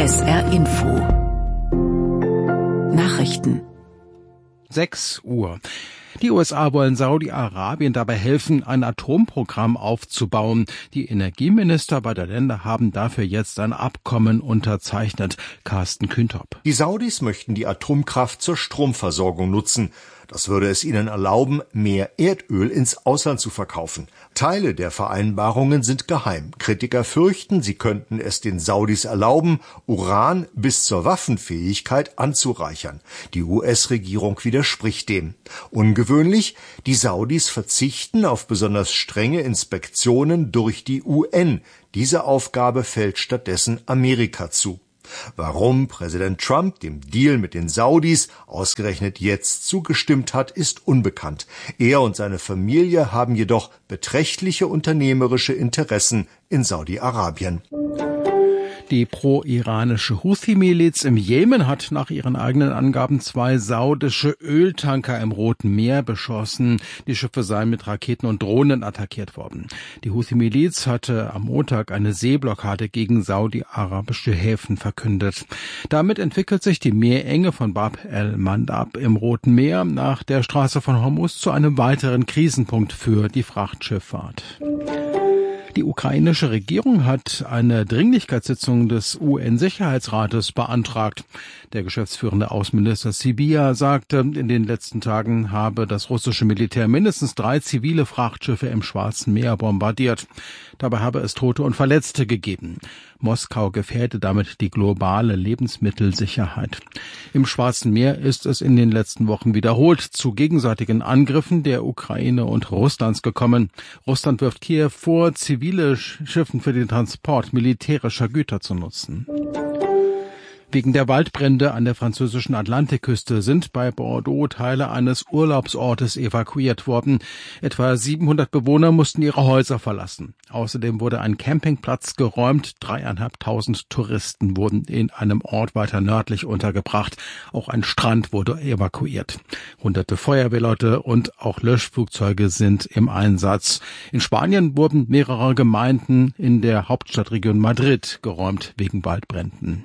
SR Info Nachrichten 6 Uhr. Die USA wollen Saudi-Arabien dabei helfen, ein Atomprogramm aufzubauen. Die Energieminister beider Länder haben dafür jetzt ein Abkommen unterzeichnet. Carsten Küntop. Die Saudis möchten die Atomkraft zur Stromversorgung nutzen. Das würde es ihnen erlauben, mehr Erdöl ins Ausland zu verkaufen. Teile der Vereinbarungen sind geheim. Kritiker fürchten, sie könnten es den Saudis erlauben, Uran bis zur Waffenfähigkeit anzureichern. Die US-Regierung widerspricht dem. Ungewöhnlich, die Saudis verzichten auf besonders strenge Inspektionen durch die UN. Diese Aufgabe fällt stattdessen Amerika zu. Warum Präsident Trump dem Deal mit den Saudis ausgerechnet jetzt zugestimmt hat, ist unbekannt. Er und seine Familie haben jedoch beträchtliche unternehmerische Interessen in Saudi-Arabien. Die pro-iranische Houthi-Miliz im Jemen hat nach ihren eigenen Angaben 2 saudische Öltanker im Roten Meer beschossen. Die Schiffe seien mit Raketen und Drohnen attackiert worden. Die Houthi-Miliz hatte am Montag eine Seeblockade gegen saudi-arabische Häfen verkündet. Damit entwickelt sich die Meerenge von Bab el-Mandab im Roten Meer nach der Straße von Hormuz zu einem weiteren Krisenpunkt für die Frachtschifffahrt. Die ukrainische Regierung hat eine Dringlichkeitssitzung des UN-Sicherheitsrates beantragt. Der geschäftsführende Außenminister Sybiha sagte, in den letzten Tagen habe das russische Militär mindestens 3 zivile Frachtschiffe im Schwarzen Meer bombardiert. Dabei habe es Tote und Verletzte gegeben. Moskau gefährde damit die globale Lebensmittelsicherheit. Im Schwarzen Meer ist es in den letzten Wochen wiederholt zu gegenseitigen Angriffen der Ukraine und Russlands gekommen. Russland wirft Kiew vor, zivile Schiffen für den Transport militärischer Güter zu nutzen. Wegen der Waldbrände an der französischen Atlantikküste sind bei Bordeaux Teile eines Urlaubsortes evakuiert worden. Etwa 700 Bewohner mussten ihre Häuser verlassen. Außerdem wurde ein Campingplatz geräumt. 3.500 Touristen wurden in einem Ort weiter nördlich untergebracht. Auch ein Strand wurde evakuiert. Hunderte Feuerwehrleute und auch Löschflugzeuge sind im Einsatz. In Spanien wurden mehrere Gemeinden in der Hauptstadtregion Madrid geräumt wegen Waldbränden.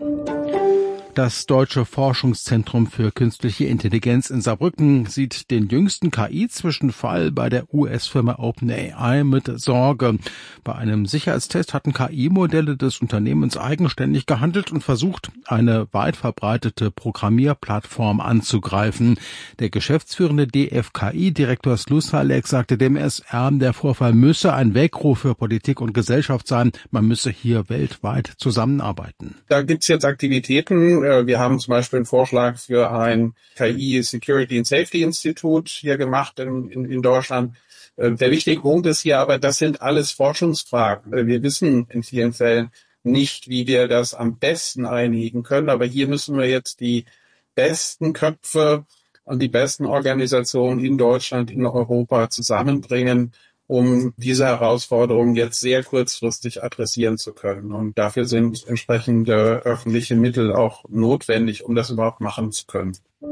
Das Deutsche Forschungszentrum für künstliche Intelligenz in Saarbrücken sieht den jüngsten KI-Zwischenfall bei der US-Firma OpenAI mit Sorge. Bei einem Sicherheitstest hatten KI-Modelle des Unternehmens eigenständig gehandelt und versucht, eine weit verbreitete Programmierplattform anzugreifen. Der geschäftsführende DFKI-Direktor Slusalek sagte dem SR, der Vorfall müsse ein Weckruf für Politik und Gesellschaft sein. Man müsse hier weltweit zusammenarbeiten. Da gibt's jetzt Aktivitäten. Wir haben zum Beispiel einen Vorschlag für ein KI Security and Safety Institut hier gemacht in Deutschland. Der wichtige Punkt ist hier aber, das sind alles Forschungsfragen. Wir wissen in vielen Fällen nicht, wie wir das am besten einhegen können. Aber hier müssen wir jetzt die besten Köpfe und die besten Organisationen in Deutschland, in Europa zusammenbringen, um diese Herausforderungen jetzt sehr kurzfristig adressieren zu können. Und dafür sind entsprechende öffentliche Mittel auch notwendig, um das überhaupt machen zu können.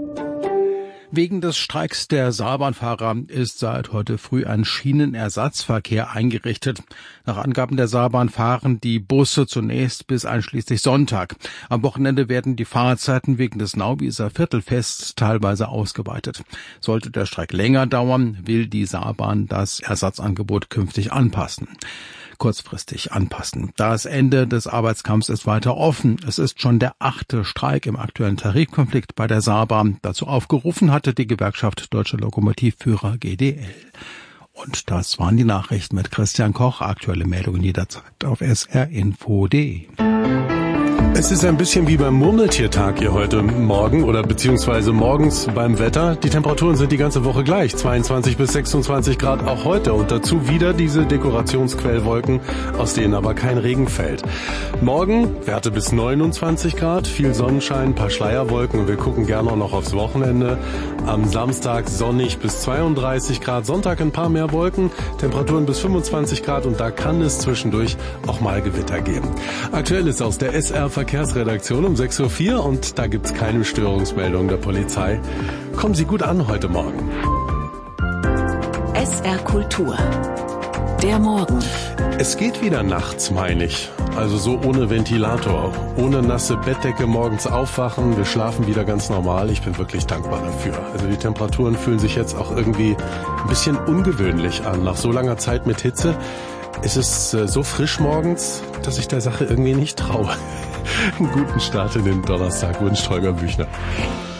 Wegen des Streiks der Saarbahnfahrer ist seit heute früh ein Schienenersatzverkehr eingerichtet. Nach Angaben der Saarbahn fahren die Busse zunächst bis einschließlich Sonntag. Am Wochenende werden die Fahrzeiten wegen des Nauwieser Viertelfests teilweise ausgeweitet. Sollte der Streik länger dauern, will die Saarbahn das Ersatzangebot künftig kurzfristig anpassen. Das Ende des Arbeitskampfs ist weiter offen. Es ist schon der 8. Streik im aktuellen Tarifkonflikt bei der Saarbahn. Dazu aufgerufen hatte die Gewerkschaft Deutsche Lokomotivführer GDL. Und das waren die Nachrichten mit Christian Koch. Aktuelle Meldungen jederzeit auf srinfo.de. Es ist ein bisschen wie beim Murmeltiertag hier heute Morgen oder beziehungsweise morgens beim Wetter. Die Temperaturen sind die ganze Woche gleich, 22 bis 26 Grad auch heute und dazu wieder diese Dekorationsquellwolken, aus denen aber kein Regen fällt. Morgen Werte bis 29 Grad, viel Sonnenschein, ein paar Schleierwolken und wir gucken gerne auch noch aufs Wochenende. Am Samstag sonnig bis 32 Grad, Sonntag ein paar mehr Wolken, Temperaturen bis 25 Grad und da kann es zwischendurch auch mal Gewitter geben. Aktuell ist aus der SR Verkehrsredaktion um 6.04 Uhr und da gibt's keine Störungsmeldung der Polizei. Kommen Sie gut an heute Morgen. SR Kultur. Der Morgen. Es geht wieder nachts, meine ich. Also so ohne Ventilator, ohne nasse Bettdecke morgens aufwachen. Wir schlafen wieder ganz normal. Ich bin wirklich dankbar dafür. Also die Temperaturen fühlen sich jetzt auch irgendwie ein bisschen ungewöhnlich an. Nach so langer Zeit mit Hitze ist es so frisch morgens, dass ich der Sache irgendwie nicht traue. Einen guten Start in den Donnerstag wünscht Holger Büchner.